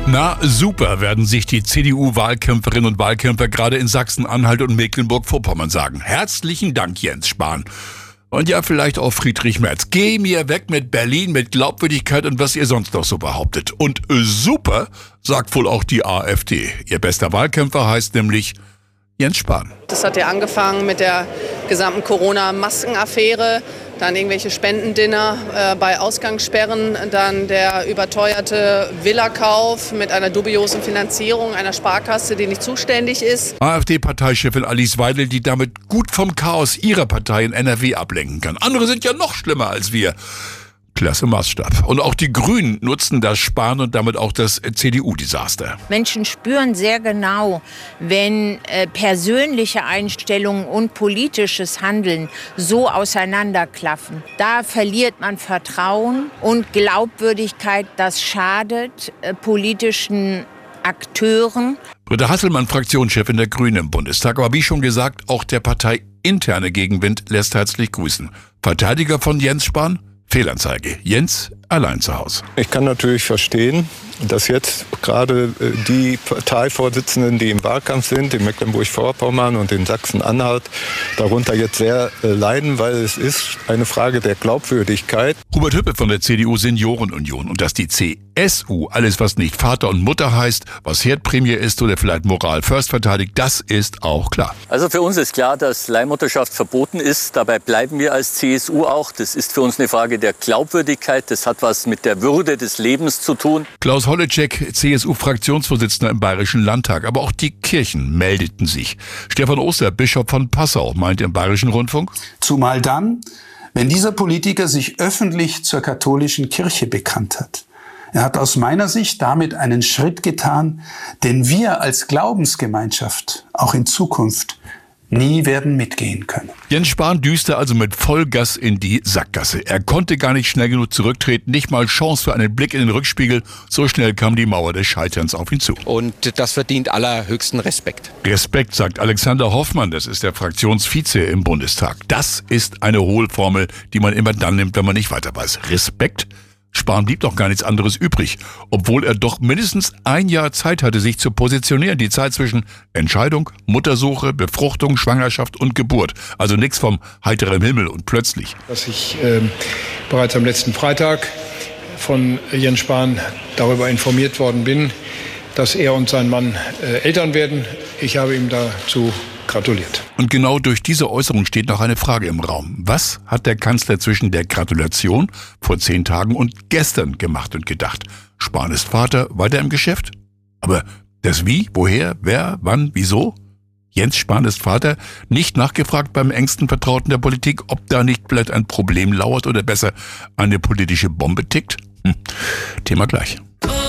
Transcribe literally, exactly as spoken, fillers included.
Na super, werden sich die C D U-Wahlkämpferinnen und Wahlkämpfer gerade in Sachsen-Anhalt und Mecklenburg-Vorpommern sagen. Herzlichen Dank, Jens Spahn. Und ja, vielleicht auch Friedrich Merz. Geh mir weg mit Berlin, mit Glaubwürdigkeit und was ihr sonst noch so behauptet. Und super, sagt wohl auch die AfD. Ihr bester Wahlkämpfer heißt nämlich Jens Spahn. Das hat ja angefangen mit der gesamten Corona-Maskenaffäre, dann irgendwelche Spendendinner äh, bei Ausgangssperren, dann der überteuerte Villakauf mit einer dubiosen Finanzierung einer Sparkasse, die nicht zuständig ist. AfD-Parteichefin Alice Weidel, die damit gut vom Chaos ihrer Partei in N R W ablenken kann. Andere sind ja noch schlimmer als wir. Klasse Maßstab. Und auch die Grünen nutzen das Spahn und damit auch das C D U-Desaster. Menschen spüren sehr genau, wenn äh, persönliche Einstellungen und politisches Handeln so auseinanderklaffen. Da verliert man Vertrauen und Glaubwürdigkeit. Das schadet äh, politischen Akteuren. Britta Hasselmann, Fraktionschefin der Grünen im Bundestag. Aber wie schon gesagt, auch der parteiinterne Gegenwind lässt herzlich grüßen. Verteidiger von Jens Spahn? Fehlanzeige. Jens allein zu Hause. Ich kann natürlich verstehen, dass jetzt gerade die Parteivorsitzenden, die im Wahlkampf sind, in Mecklenburg-Vorpommern und in Sachsen-Anhalt, darunter jetzt sehr leiden, weil es ist eine Frage der Glaubwürdigkeit. Hubert Hüppe von der C D U Seniorenunion. Und dass die C S U alles, was nicht Vater und Mutter heißt, was Herdprämie ist oder vielleicht Moral First verteidigt, das ist auch klar. Also für uns ist klar, dass Leihmutterschaft verboten ist. Dabei bleiben wir als C S U auch. Das ist für uns eine Frage der Glaubwürdigkeit. Das hat was mit der Würde des Lebens zu tun. Klaus Holleczek, C S U-Fraktionsvorsitzender im Bayerischen Landtag. Aber auch die Kirchen meldeten sich. Stefan Oster, Bischof von Passau, meint im Bayerischen Rundfunk: Zumal dann, wenn dieser Politiker sich öffentlich zur katholischen Kirche bekannt hat. Er hat aus meiner Sicht damit einen Schritt getan, den wir als Glaubensgemeinschaft auch in Zukunft nie werden mitgehen können. Jens Spahn düste also mit Vollgas in die Sackgasse. Er konnte gar nicht schnell genug zurücktreten, nicht mal Chance für einen Blick in den Rückspiegel. So schnell kam die Mauer des Scheiterns auf ihn zu. Und das verdient allerhöchsten Respekt. Respekt, sagt Alexander Hoffmann, das ist der Fraktionsvize im Bundestag. Das ist eine Hohlformel, die man immer dann nimmt, wenn man nicht weiter weiß. Respekt? Spahn blieb doch gar nichts anderes übrig, obwohl er doch mindestens ein Jahr Zeit hatte, sich zu positionieren. Die Zeit zwischen Entscheidung, Muttersuche, Befruchtung, Schwangerschaft und Geburt. Also nichts vom heiteren Himmel und plötzlich. Dass ich äh, bereits am letzten Freitag von Jens Spahn darüber informiert worden bin, dass er und sein Mann äh, Eltern werden. Ich habe ihm dazu gratuliert. Und genau durch diese Äußerung steht noch eine Frage im Raum. Was hat der Kanzler zwischen der Gratulation vor zehn Tagen und gestern gemacht und gedacht? Spahn ist Vater, weiter im Geschäft? Aber das Wie, woher, wer, wann, wieso? Jens Spahn ist Vater, nicht nachgefragt beim engsten Vertrauten der Politik, ob da nicht vielleicht ein Problem lauert oder besser eine politische Bombe tickt? Hm. Thema gleich.